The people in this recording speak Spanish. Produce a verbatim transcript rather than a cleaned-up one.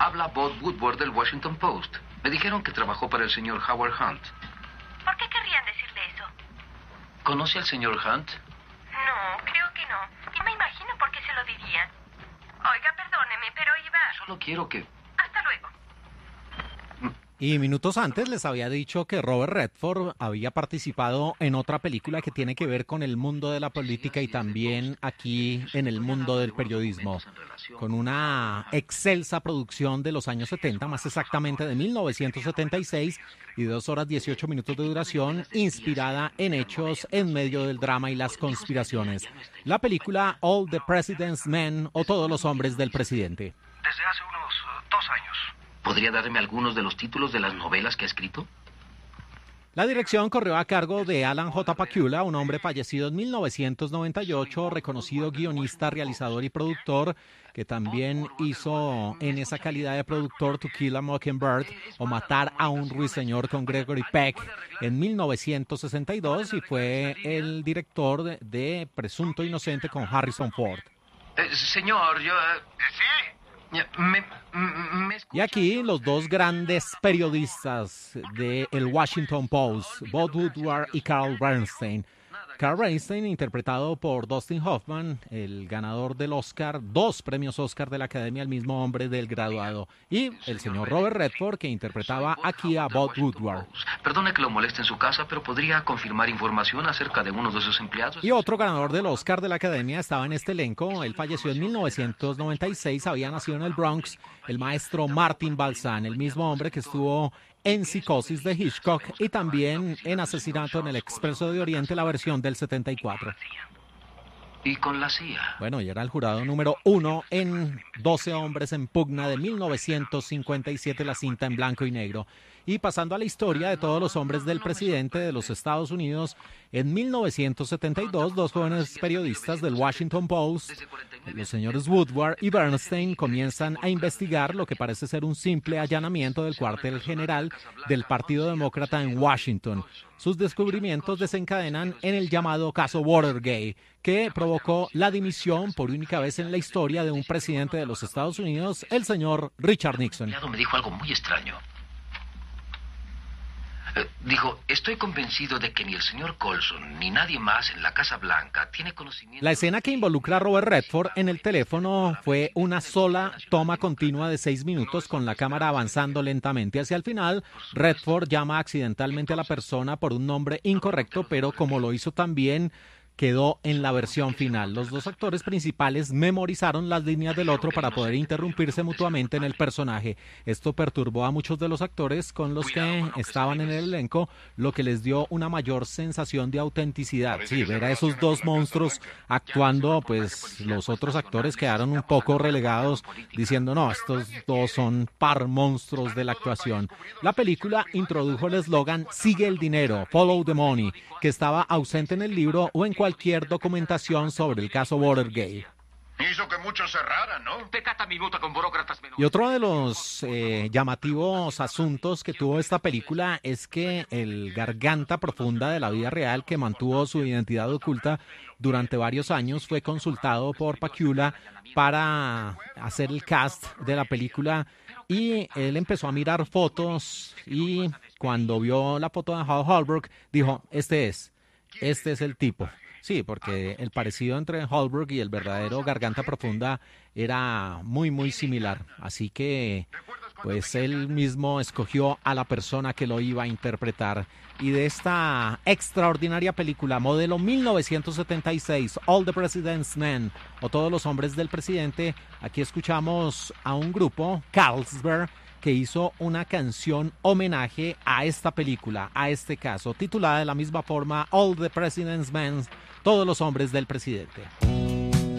Habla Bob Woodward del Washington Post. Me dijeron que trabajó para el señor Howard Hunt. ¿Por qué querrían decirle eso? ¿Conoce al señor Hunt? No, creo que no. Y me imagino por qué se lo dirían. Oiga, perdóneme, pero iba... Solo quiero que... Hasta luego. Y minutos antes les había dicho que Robert Redford había participado en otra película que tiene que ver con el mundo de la política y también aquí en el mundo del periodismo, con una excelsa producción de los años setenta, más exactamente de mil novecientos setenta y seis, y dos horas dieciocho minutos de duración, inspirada en hechos en medio del drama y las conspiraciones. La película All the President's Men, o Todos los hombres del presidente. Desde hace unos uh, dos años. ¿Podría darme algunos de los títulos de las novelas que ha escrito? La dirección corrió a cargo de Alan J. Pakula, un hombre fallecido en mil novecientos noventa y ocho, reconocido guionista, realizador y productor, que también hizo en esa calidad de productor To Kill a Mockingbird o Matar a un ruiseñor con Gregory Peck en mil novecientos sesenta y dos, y fue el director de, de Presunto Inocente con Harrison Ford. Eh, señor, yo... eh, ¿Sí? Me, me y aquí los dos grandes periodistas de el Washington Post, Bob Woodward y Carl Bernstein. Carl Bernstein, interpretado por Dustin Hoffman, el ganador del Oscar, dos premios Oscar de la Academia, el mismo hombre del graduado. Y el señor Robert Redford, que interpretaba aquí a Bob Woodward. Perdone que lo moleste en su casa, pero ¿podría confirmar información acerca de uno de sus empleados? Y otro ganador del Oscar de la Academia estaba en este elenco. Él falleció en mil novecientos noventa y seis, había nacido en el Bronx, el maestro Martin Balsam, el mismo hombre que estuvo en Psicosis de Hitchcock y también en Asesinato en el Expreso de Oriente, la versión del setenta y cuatro. ¿Y con la C I A? Bueno, y era el jurado número uno en doce hombres en pugna de mil novecientos cincuenta y siete, la cinta en blanco y negro. Y pasando a la historia de todos los hombres del presidente de los Estados Unidos, en mil novecientos setenta y dos, dos jóvenes periodistas del Washington Post, los señores Woodward y Bernstein, comienzan a investigar lo que parece ser un simple allanamiento del cuartel general del Partido Demócrata en Washington. Sus descubrimientos desencadenan en el llamado caso Watergate, que provocó la dimisión por única vez en la historia de un presidente de los Estados Unidos, el señor Richard Nixon. Me dijo algo muy extraño. Eh, dijo, estoy convencido de que ni el señor Colson ni nadie más en la Casa Blanca tiene conocimiento... La escena que involucra a Robert Redford en el teléfono fue una sola toma continua de seis minutos con la cámara avanzando lentamente. Hacia el final, Redford llama accidentalmente a la persona por un nombre incorrecto, pero como lo hizo también... quedó en la versión final. Los dos actores principales memorizaron las líneas del otro para poder interrumpirse mutuamente en el personaje. Esto perturbó a muchos de los actores con los que estaban en el elenco, lo que les dio una mayor sensación de autenticidad. Sí, ver a esos dos monstruos actuando, pues los otros actores quedaron un poco relegados diciendo, no, estos dos son par monstruos de la actuación. La película introdujo el eslogan Sigue el dinero, Follow the Money, que estaba ausente en el libro o en cualquier documentación sobre el caso Watergate. Hizo que muchos cerraran, ¿no? Y otro de los eh, llamativos asuntos que tuvo esta película es que el garganta profunda de la vida real, que mantuvo su identidad oculta durante varios años, fue consultado por Pakula para hacer el cast de la película y él empezó a mirar fotos y cuando vio la foto de Hal Holbrook dijo, este es, este es el tipo. Sí, porque el parecido entre Holbrook y el verdadero Garganta Profunda era muy, muy similar. Así que, pues, él mismo escogió a la persona que lo iba a interpretar. Y de esta extraordinaria película, modelo mil novecientos setenta y seis, All the President's Men, o Todos los Hombres del Presidente, aquí escuchamos a un grupo, Carlsberg, que hizo una canción homenaje a esta película, a este caso, titulada de la misma forma, All the President's Men, Todos los Hombres del Presidente.